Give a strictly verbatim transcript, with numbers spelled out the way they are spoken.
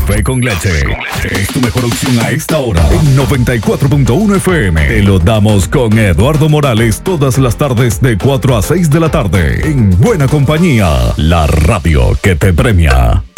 Café con leche. Es tu mejor opción a esta hora. En noventa y cuatro punto uno F M. Te lo damos con Eduardo Morales todas las tardes de cuatro a seis de la tarde. En buena compañía. La radio que te premia.